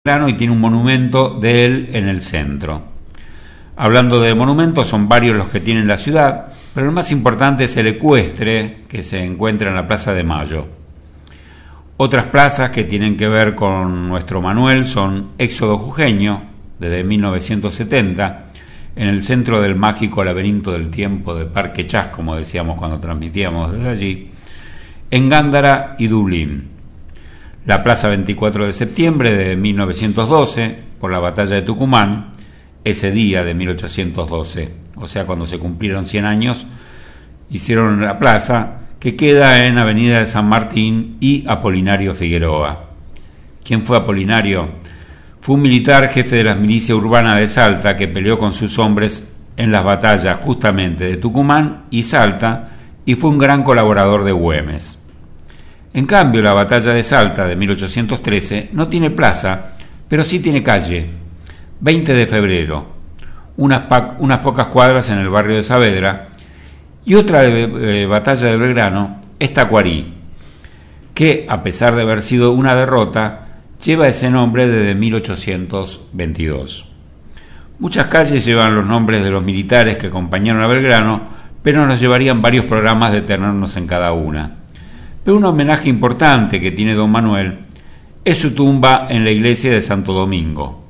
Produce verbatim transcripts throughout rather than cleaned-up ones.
y tiene un monumento de él en el centro. Hablando de monumentos, son varios los que tiene la ciudad, pero el más importante es el ecuestre que se encuentra en la Plaza de Mayo. Otras plazas que tienen que ver con nuestro Manuel son Éxodo Jujeño, desde mil novecientos setenta, en el centro del mágico laberinto del tiempo de Parque Chas, como decíamos cuando transmitíamos desde allí, en Gándara y Dublín. La Plaza veinticuatro de septiembre de mil novecientos doce, por la batalla de Tucumán, ese día de mil ochocientos doce, o sea, cuando se cumplieron cien años, hicieron la plaza, que queda en Avenida de San Martín y Apolinario Figueroa. ¿Quién fue Apolinario? Fue un militar jefe de la milicia urbana de Salta que peleó con sus hombres en las batallas justamente de Tucumán y Salta, y fue un gran colaborador de Güemes. En cambio, la batalla de Salta de mil ochocientos trece no tiene plaza, pero sí tiene calle, veinte de febrero, unas, pa- unas pocas cuadras en el barrio de Saavedra, y otra eh, batalla de Belgrano es Tacuarí, que, a pesar de haber sido una derrota, lleva ese nombre desde mil ochocientos veintidós. Muchas calles llevan los nombres de los militares que acompañaron a Belgrano, pero nos llevarían varios programas detenernos en cada una. Pero un homenaje importante que tiene don Manuel es su tumba en la iglesia de Santo Domingo,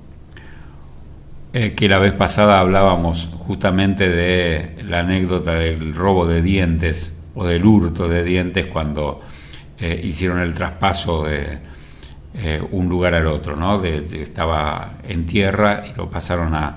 eh, que la vez pasada hablábamos justamente de la anécdota del robo de dientes o del hurto de dientes cuando eh, hicieron el traspaso de eh, un lugar al otro, ¿no? De, de, estaba en tierra y lo pasaron a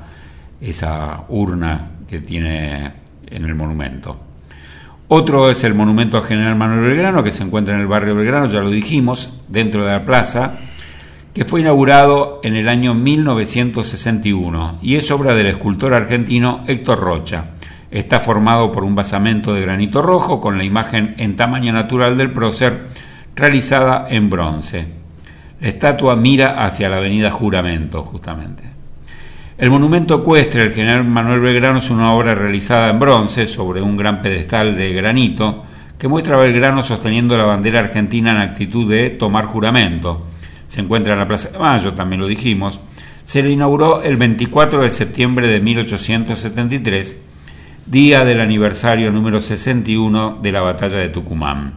esa urna que tiene en el monumento. Otro es el monumento al general Manuel Belgrano, que se encuentra en el barrio Belgrano, ya lo dijimos, dentro de la plaza, que fue inaugurado en el año mil novecientos sesenta y uno y es obra del escultor argentino Héctor Rocha. Está formado por un basamento de granito rojo con la imagen en tamaño natural del prócer realizada en bronce. La estatua mira hacia la avenida Juramento, justamente. El monumento ecuestre del general Manuel Belgrano es una obra realizada en bronce sobre un gran pedestal de granito que muestra a Belgrano sosteniendo la bandera argentina en actitud de tomar juramento. Se encuentra en la Plaza de Mayo, también lo dijimos. Se le inauguró el veinticuatro de septiembre de mil ochocientos setenta y tres, día del aniversario número sesenta y uno de la batalla de Tucumán.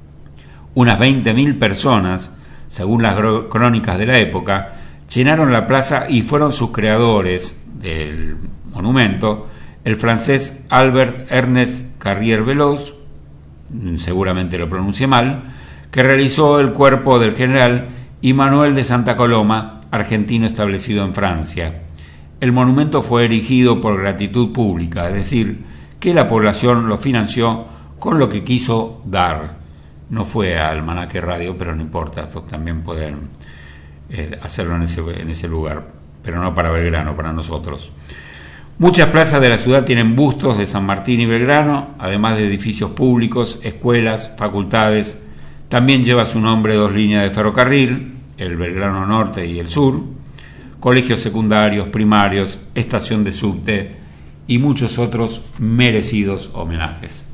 Unas veinte mil personas, según las crónicas de la época, llenaron la plaza y fueron sus creadores del monumento, el francés Albert Ernest Carrier-Belleuse, seguramente lo pronuncié mal, que realizó el cuerpo del general, y Manuel de Santa Coloma, argentino establecido en Francia. El monumento fue erigido por gratitud pública, es decir, que la población lo financió con lo que quiso dar. No fue a Almanaque Radio, pero no importa, también pueden Eh, hacerlo en ese, en ese lugar, pero no para Belgrano, para nosotros. Muchas plazas de la ciudad tienen bustos de San Martín y Belgrano, además de edificios públicos, escuelas, facultades. También lleva su nombre dos líneas de ferrocarril, el Belgrano Norte y el Sur, colegios secundarios, primarios, estación de subte y muchos otros merecidos homenajes.